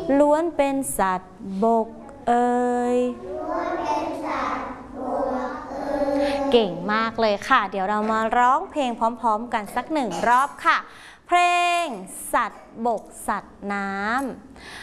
ล้วนเป็นสัตว์บกเอ่ยเก่งมากเลยค่ะเดี๋ยวเรามาร้องเพลงพร้อมๆกันสัก1 รอบค่ะเพลงสัตว์บกสัตว์น้ำ